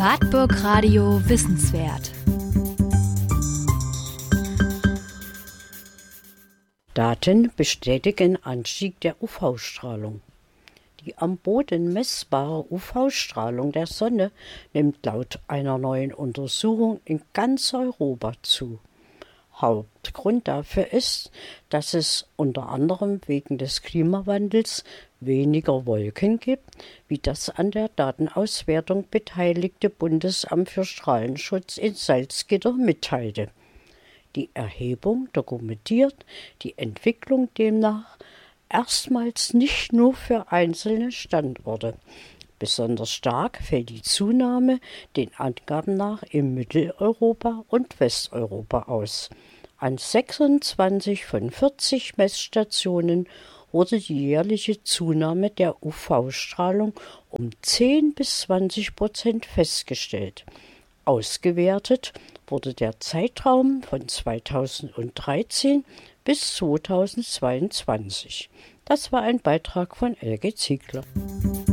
Wartburg Radio Wissenswert. Daten bestätigen Anstieg der UV-Strahlung. Die am Boden messbare UV-Strahlung der Sonne nimmt laut einer neuen Untersuchung in ganz Europa zu. Hauptgrund dafür ist, dass es unter anderem wegen des Klimawandels weniger Wolken gibt, wie das an der Datenauswertung beteiligte Bundesamt für Strahlenschutz in Salzgitter mitteilte. Die Erhebung dokumentiert die Entwicklung demnach erstmals nicht nur für einzelne Standorte. Besonders stark fällt die Zunahme den Angaben nach in Mitteleuropa und Westeuropa aus. An 26 von 40 Messstationen wurde die jährliche Zunahme der UV-Strahlung um 10-20% festgestellt. Ausgewertet wurde der Zeitraum von 2013 bis 2022. Das war ein Beitrag von Elke Ziegler.